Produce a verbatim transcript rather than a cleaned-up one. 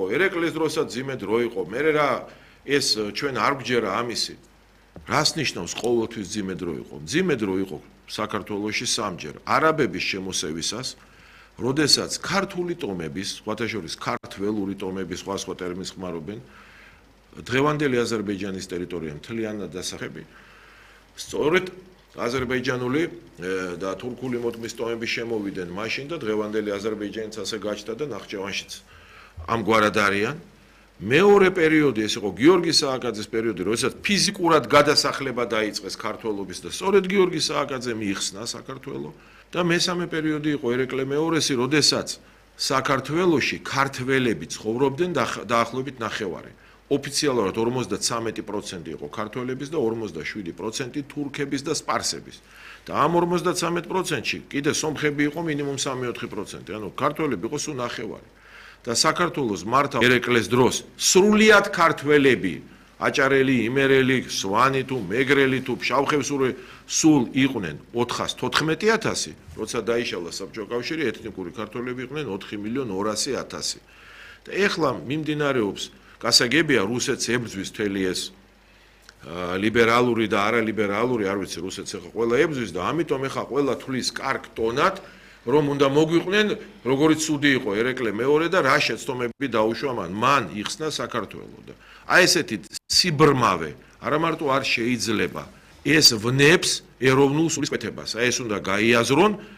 ერეკლეს დროსაც ძიმე დრო იყო. მე რა ეს ჩვენ არ გვჯერა ამისი. რას ნიშნავს ყოველთვის ძიმე დრო იყო? ძიმე დრო იყო საქართველოში სამჯერ. არაბების შემოსევისას, როდესაც ქართული ტომების, სხვათა შორის ქართველური ტომების სხვა სხვა ტერმინს ხმარობენ, დღევანდელი აზერბაიჯანის ტერიტორია მთლიანად დასახები. სწორედ აზერბაიჯანული და თურქული მოდმის ტომები შემოვიდნენ მაშინ და დღევანდელი აზერბაიჯანიც ასე გაჩნდა და ნახჭევანშიც ამგვარად არიან. მეორე პერიოდი ეს იყო გიორგი სააკაძის პერიოდი, როდესაც ფიზიკურად გადასახლება დაიწყეს ქართველობის და სწორედ გიორგი სააკაძე მიიხსნა საქართველო და მესამე პერიოდი იყო ერეკლე მეორესი, როდესაც საქართველოში ქართველები ცხოვრობდნენ დაახლოებით ნახევარი. ოფიციალურად ორმოცდათვრამეტი პროცენტი იყო ქართველების და ორმოცდაშვიდი პროცენტი თურქების და სპარსების. და ამ ორმოცდათვრამეტ პროცენტში კიდე სომხები იყო მინიმუმ სამი-ოთხი პროცენტი, ანუ ქართველები იყო სულ ნახევარი. და საქართველოს მართავ ერეკლეს დროს სრულიად ქართველები, აჭარელი, იმერელი, სვანი თუ მეგრელი თუ ფშავხევსური სულ იყვნენ ოთხას თოთხმეტი ათასი, როცა დაიშალა საბჭოთა კავშირი, ეთნიკური ქართველები იყვნენ ოთხი მილიონი ორასი ათასი. და ეხლა მიმდინარეობს გასაგებია რუსეთს ებრძვის მთელი ეს ლიბერალური და არალიბერალური, არ ვიცი, რუსეთს ეხლა ყველა ებრძვის და ამიტომ ეხლა ყველა თვლის კარგ ტონად, რომ უნდა მოგვიყვნენ, როგორიც ცუდი იყო ერეკლე მეორე და რა შეცდომები დაუშვა მან. მან იხსნა საქართველო და აი ესეთი სიბრმავე არა მარტო არ შეიძლება, ეს ვნებს ეროვნულ სულისკვეთებას. აი ეს უნდა გაიაზრონ